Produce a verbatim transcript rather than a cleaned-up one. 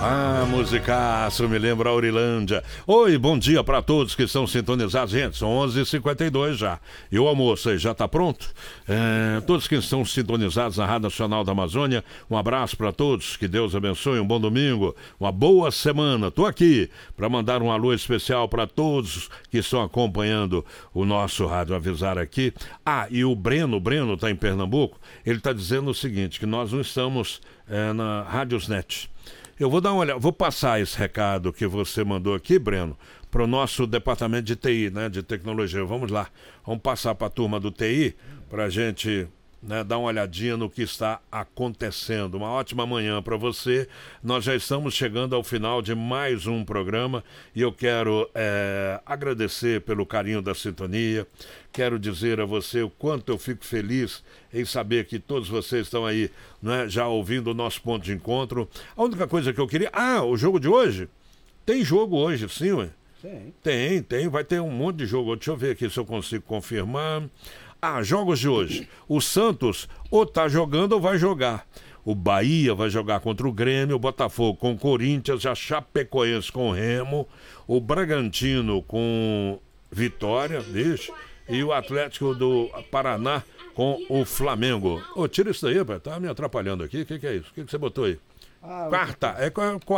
Ah, musicaço, me lembra a Aurilândia. Oi, bom dia para todos que estão sintonizados. Gente, são onze e cinquenta e dois já. E o almoço aí já está pronto? É, todos que estão sintonizados na Rádio Nacional da Amazônia, um abraço para todos. Que Deus abençoe, um bom domingo, uma boa semana. Estou aqui para mandar um alô especial para todos que estão acompanhando o nosso rádio. Avisar aqui. Ah, e o Breno, o Breno está em Pernambuco, ele está dizendo o seguinte, que nós não estamos é, na Rádiosnet. Eu vou dar uma olhada, vou passar esse recado que você mandou aqui, Breno, para o nosso departamento de T I, né, de tecnologia. Vamos lá, vamos passar para a turma do T I, para a gente, né, dar uma olhadinha no que está acontecendo. Uma ótima manhã para você. Nós já estamos chegando ao final de mais um programa e eu quero é, agradecer pelo carinho da sintonia. Quero dizer a você o quanto eu fico feliz em saber que todos vocês estão aí, né, já ouvindo o nosso ponto de encontro. A única coisa que eu queria... Ah, o jogo de hoje? Tem jogo hoje, sim, ué? Tem. Tem, tem. Vai ter um monte de jogo. Deixa eu ver aqui se eu consigo confirmar. Ah, jogos de hoje. O Santos ou tá jogando ou vai jogar. O Bahia vai jogar contra o Grêmio, o Botafogo com o Corinthians, a Chapecoense com o Remo, o Bragantino com Vitória, vixe, e o Atlético do Paraná com o Flamengo. Ô, tira isso daí, pai, tá me atrapalhando aqui. O que, que é isso? O que, que você botou aí? Ah, quarta, é quarta.